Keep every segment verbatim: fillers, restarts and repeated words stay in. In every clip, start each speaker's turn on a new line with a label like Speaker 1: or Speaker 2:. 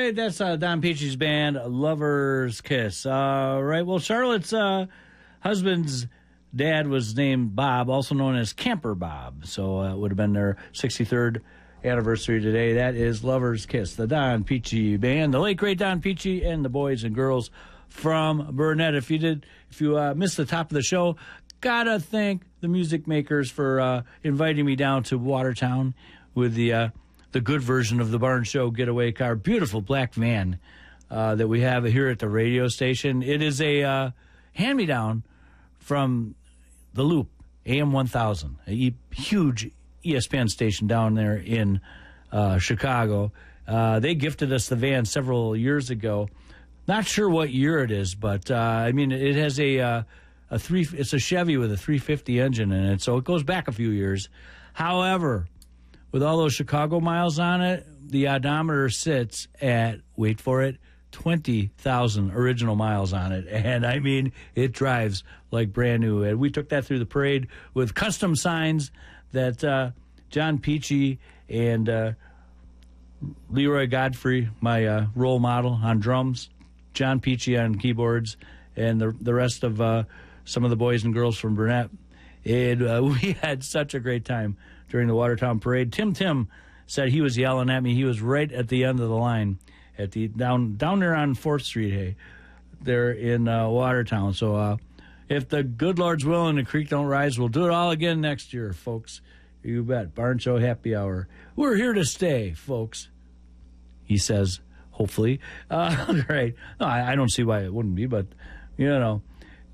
Speaker 1: right, that's uh, Don Peachy's band, Lover's Kiss. All right, well, Charlotte's uh, husband's dad was named Bob, also known as Camper Bob. So uh, it would have been their sixty-third anniversary today. That is Lover's Kiss, the Don Peachy band, the late great Don Peachy, and the boys and girls from Burnett. If you did, if you uh, missed the top of the show, gotta thank the music makers for uh, inviting me down to Watertown with the uh, the good version of the Barn Show getaway car, beautiful black van uh, that we have here at the radio station. It is a uh, hand-me-down from the Loop A M one thousand, a e- huge E S P N station down there in uh, Chicago. Uh, they gifted us the van several years ago. Not sure what year it is, but uh, I mean it has a uh, a three. It's a Chevy with a three fifty engine in it, so it goes back a few years. However, with all those Chicago miles on it, the odometer sits at, wait for it, twenty thousand original miles on it. And, I mean, it drives like brand new. And we took that through the parade with custom signs that uh, John Peachy and uh, Leroy Godfrey, my uh, role model on drums, John Peachy on keyboards, and the, the rest of uh, some of the boys and girls from Burnett. And uh, we had such a great time during the Watertown Parade. Tim Tim said he was yelling at me. He was right at the end of the line, at the down down there on fourth Street, hey, there in uh, Watertown. So uh, if the good Lord's willing, the creek don't rise, we'll do it all again next year, folks. You bet. Barn Show Happy Hour. We're here to stay, folks, he says, hopefully. Uh, right. No, I, I don't see why it wouldn't be, but, you know.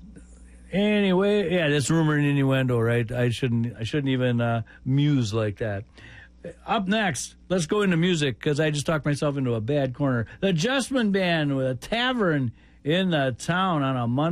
Speaker 1: Anyway, yeah, that's rumor and innuendo, right? I shouldn't I shouldn't even uh, muse like that. Up next, let's go into music, because I just talked myself into a bad corner. The Adjustment Band with a tavern in the town on a Monday.